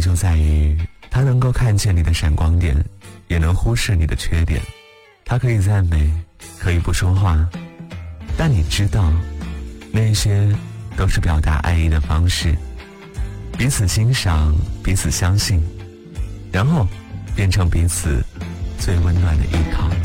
就在于他能够看见你的闪光点，也能忽视你的缺点。他可以赞美，可以不说话，但你知道那些都是表达爱意的方式。彼此欣赏，彼此相信，然后变成彼此最温暖的依靠。